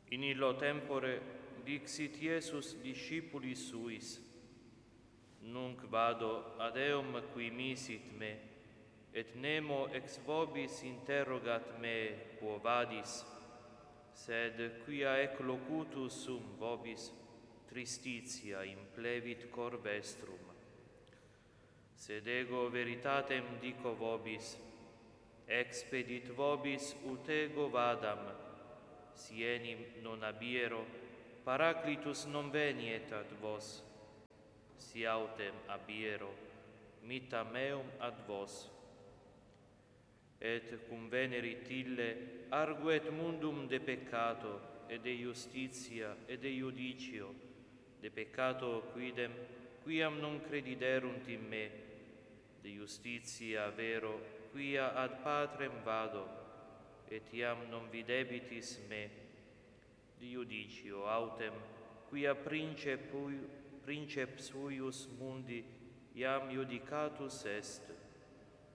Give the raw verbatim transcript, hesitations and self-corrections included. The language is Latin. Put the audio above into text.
In illo tempore dixit Iesus discipulis suis: Nunc vado ad eum qui misit me, et nemo ex vobis interrogat me quo vadis, sed quia ec locutus sum vobis, tristitia implevit cor vestrum. Sed ego veritatem dico vobis, expedit vobis ut ego vadam, si enim non abiero, Paraclitus non veniet ad vos, si autem abiero, mita meum ad vos. Et cum venerit ille, arguet mundum de peccato, et de justitia, et de iudicio, de peccato quidem, quiam non crediderunt in me, de justitia vero, quia ad Patrem vado, et iam non videbitis me, de iudicio autem, quia princeps huius mundi iam iudicatus est.